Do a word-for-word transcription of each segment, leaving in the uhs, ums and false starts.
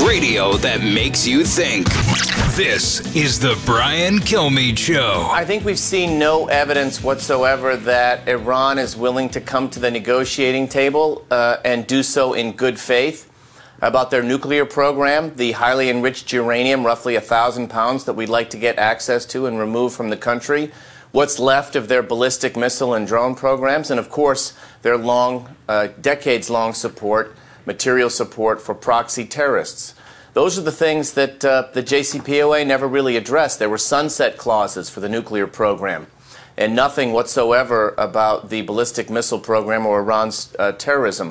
Radio that makes you think. This is the Brian Kilmeade Show. I think we've seen no evidence whatsoever that Iran is willing to come to the negotiating table uh, and do so in good faith about their nuclear program, the highly enriched uranium, roughly a thousand pounds that we'd like to get access to and remove from the country, what's left of their ballistic missile and drone programs, and of course their long, uh, decades-long support, material support for proxy terrorists. Those are the things that uh, the J C P O A never really addressed. There were sunset clauses for the nuclear program and nothing whatsoever about the ballistic missile program or Iran's uh, terrorism.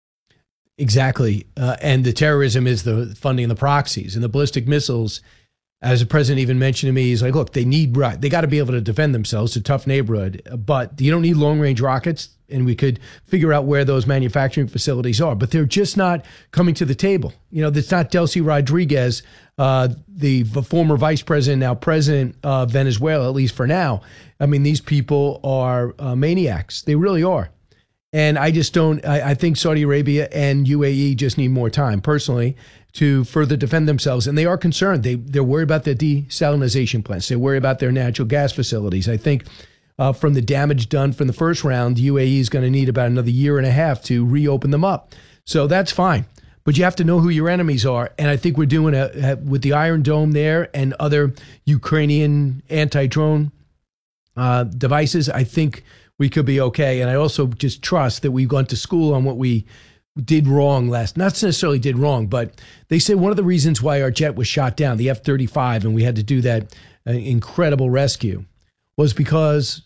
Exactly. Uh, and the terrorism is the funding the proxies. And the ballistic missiles, as the president even mentioned to me, he's like, look, they need, right, they got to be able to defend themselves. It's a tough neighborhood, but you don't need long-range rockets. And we could figure out where those manufacturing facilities are, but they're just not coming to the table. You know, it's not Delcy Rodriguez, uh, the, the former vice president, now president of Venezuela, at least for now. I mean, these people are uh, maniacs. They really are. And I just don't, I, I think Saudi Arabia and U A E just need more time, personally, to further defend themselves. And they are concerned. They, they're worried about their desalinization plants. They're worried about their natural gas facilities. I think uh, from the damage done from the first round, U A E is going to need about another year and a half to reopen them up. So that's fine. But you have to know who your enemies are. And I think we're doing a, a with the Iron Dome there and other Ukrainian anti-drone uh, devices, I think we could be okay. And I also just trust that we've gone to school on what we did wrong last, not necessarily did wrong, but they say one of the reasons why our jet was shot down, the F thirty-five, and we had to do that uh, incredible rescue, was because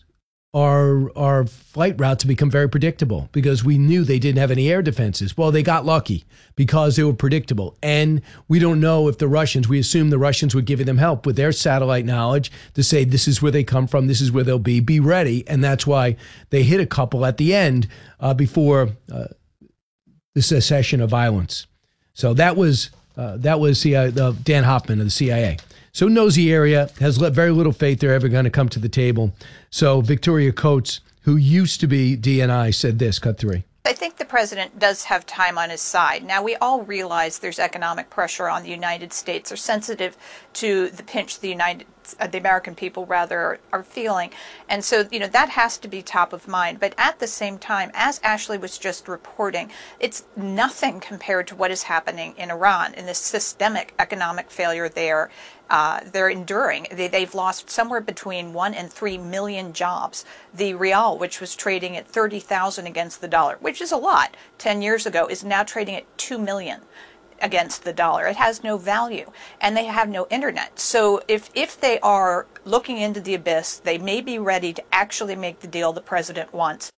our our flight routes have become very predictable because we knew they didn't have any air defenses. Well, they got lucky because they were predictable. And we don't know if the Russians, we assume the Russians were giving them help with their satellite knowledge to say, this is where they come from, this is where they'll be, be ready. And that's why they hit a couple at the end uh, before uh, the cessation of violence. So that was uh, that was C I A, uh, Dan Hoffman of the C I A. So knows the area, has very little faith they're ever going to come to the table. So Victoria Coates, who used to be D N I, said this, cut three. I think the president does have time on his side. Now, we all realize there's economic pressure on the United States. They're sensitive to the pinch the United uh, the American people, rather, are, are feeling. And so, you know, that has to be top of mind. But at the same time, as Ashley was just reporting, it's nothing compared to what is happening in Iran and the systemic economic failure there. Uh, they're enduring. They, they've lost somewhere between one and three million jobs. The rial, which was trading at thirty thousand against the dollar, which is a lot ten years ago, is now trading at two million against the dollar. It has no value, and they have no internet. So if if they are looking into the abyss, they may be ready to actually make the deal the president wants.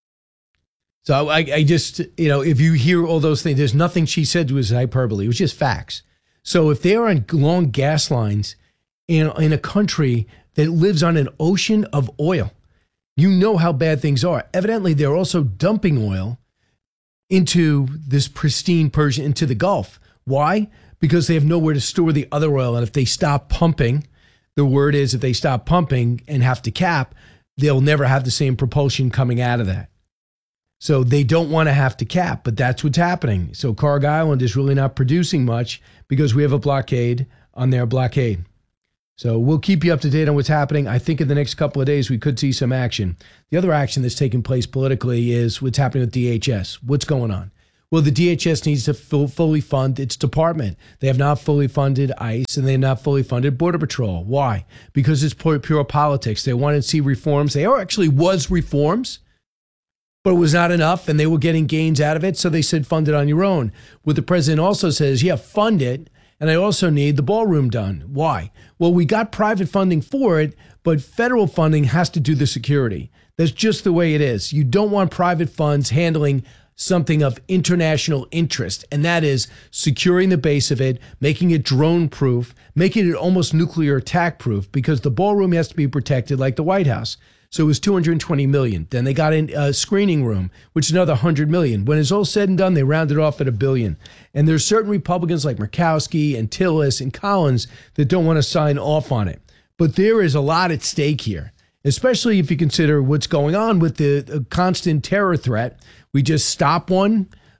So I, I just, you know, if you hear all those things, there's nothing she said was hyperbole. It was just facts. So if they're on long gas lines in, in a country that lives on an ocean of oil, you know how bad things are. Evidently, they're also dumping oil into this pristine Persian, into the Gulf. Why? Because they have nowhere to store the other oil. And if they stop pumping, the word is if they stop pumping and have to cap, they'll never have the same propulsion coming out of that. So they don't want to have to cap, but that's what's happening. So Carg Island is really not producing much because we have a blockade on their blockade. So we'll keep you up to date on what's happening. I think in the next couple of days, we could see some action. The other action that's taking place politically is what's happening with D H S. What's going on? Well, the D H S needs to full, fully fund its department. They have not fully funded ICE and they have not fully funded Border Patrol. Why? Because it's pure, pure politics. They wanted to see reforms. There actually was reforms, but it was not enough, and they were getting gains out of it, so they said, fund it on your own. What the president also says, yeah, fund it, and I also need the ballroom done. Why? Well, we got private funding for it, but federal funding has to do the security. That's just the way it is. You don't want private funds handling something of international interest, and that is securing the base of it, making it drone-proof, making it almost nuclear attack-proof, because the ballroom has to be protected like the White House. So it was two hundred twenty million dollars. Then they got in a screening room, which is another one hundred million dollars. When it's all said and done, they rounded off at a billion. And there's certain Republicans like Murkowski and Tillis and Collins that don't want to sign off on it. But there is a lot at stake here, especially if you consider what's going on with the, the constant terror threat. We just stop one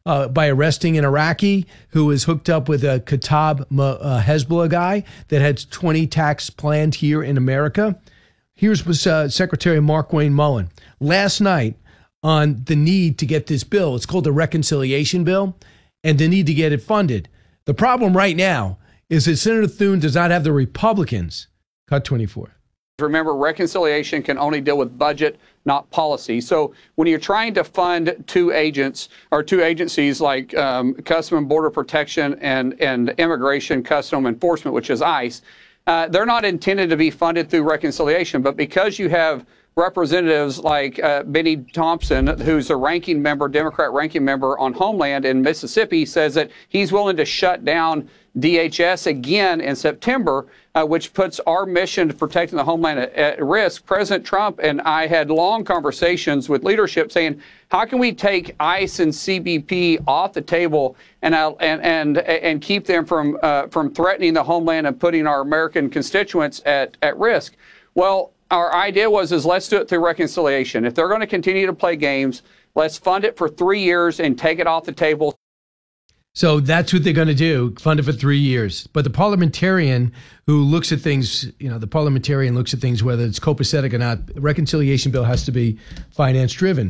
uh, by arresting an Iraqi who was hooked up with a Kataib uh, Hezbollah guy that had twenty attacks planned here in America. Here's was uh, Secretary Mark Wayne Mullen last night on the need to get this bill. It's called the reconciliation bill, and the need to get it funded. The problem right now is that Senator Thune does not have the Republicans. Cut twenty-four. Remember, reconciliation can only deal with budget, not policy. So when you're trying to fund two agents or two agencies like um, Custom and Border Protection and, and Immigration Custom Enforcement, which is ICE, uh, they're not intended to be funded through reconciliation. But because you have representatives like uh, Benny Thompson, who's a ranking member, Democrat ranking member on Homeland in Mississippi, says that he's willing to shut down D H S again in September, uh, which puts our mission to protecting the homeland at, at risk. President Trump and I had long conversations with leadership saying, how can we take ICE and C B P off the table and uh, and and and keep them from uh, from threatening the homeland and putting our American constituents at, at risk? Well, our idea was is let's do it through reconciliation. If they're going to continue to play games, let's fund it for three years and take it off the table. So that's what they're going to do, fund it for three years. But the parliamentarian who looks at things, you know, the parliamentarian looks at things, whether it's copacetic or not, reconciliation bill has to be finance driven.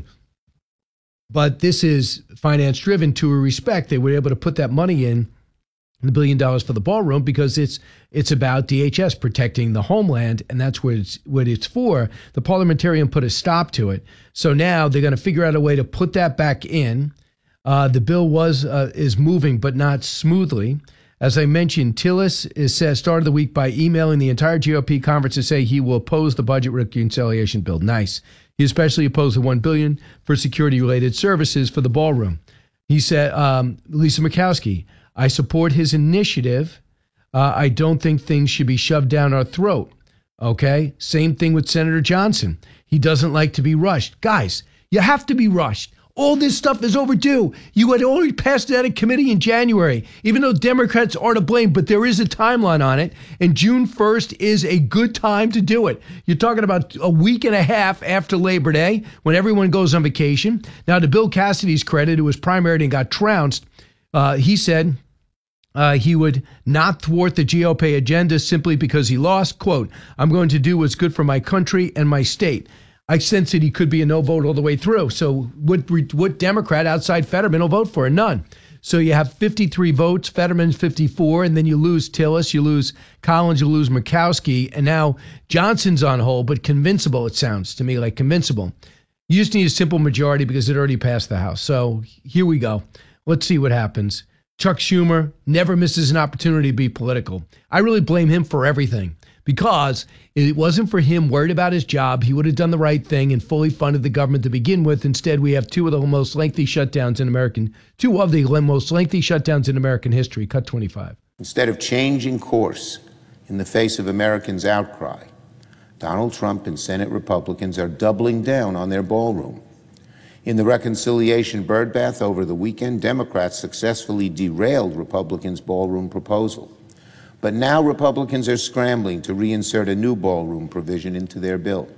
But this is finance driven to a respect. They were able to put that money in, the billion dollars for the ballroom, because it's it's about D H S protecting the homeland, and that's what it's what it's for. The parliamentarian put a stop to it. So now they're going to figure out a way to put that back in. Uh, the bill was uh, is moving, but not smoothly. As I mentioned, Tillis is says started the week by emailing the entire G O P conference to say he will oppose the budget reconciliation bill. Nice. He especially opposed the one billion dollars for security-related services for the ballroom. He said, um, Lisa Murkowski, I support his initiative. Uh, I don't think things should be shoved down our throat. Okay? Same thing with Senator Johnson. He doesn't like to be rushed. Guys, you have to be rushed. All this stuff is overdue. You had already passed that in committee in January, even though Democrats are to blame, but there is a timeline on it, and June first is a good time to do it. You're talking about a week and a half after Labor Day, when everyone goes on vacation. Now, to Bill Cassidy's credit, who was primaried and got trounced, uh, he said uh, he would not thwart the G O P agenda simply because he lost. Quote, I'm going to do what's good for my country and my state. I sense that he could be a no vote all the way through. So what, what Democrat outside Fetterman will vote for? None. So you have fifty-three votes, Fetterman's fifty-four, and then you lose Tillis, you lose Collins, you lose Murkowski, and now Johnson's on hold, but convincible, it sounds to me like convincible. You just need a simple majority because it already passed the House. So here we go. Let's see what happens. Chuck Schumer never misses an opportunity to be political. I really blame him for everything. Because it wasn't for him worried about his job, he would have done the right thing and fully funded the government to begin with. Instead, we have two of the most lengthy shutdowns in American, two of the most lengthy shutdowns in American history. Cut twenty-five. Instead of changing course in the face of Americans' outcry, Donald Trump and Senate Republicans are doubling down on their ballroom. In the reconciliation birdbath over the weekend, Democrats successfully derailed Republicans' ballroom proposal. But now Republicans are scrambling to reinsert a new ballroom provision into their bill.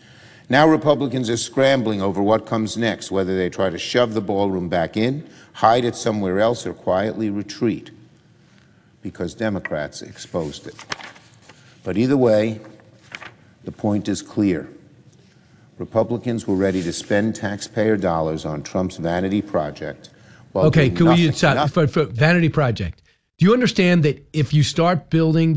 Now Republicans are scrambling over what comes next, whether they try to shove the ballroom back in, hide it somewhere else, or quietly retreat, because Democrats exposed it. But either way, the point is clear. Republicans were ready to spend taxpayer dollars on Trump's vanity project. While okay, doing can nothing, we stop nothing. for, for vanity project? Do you understand that if you start building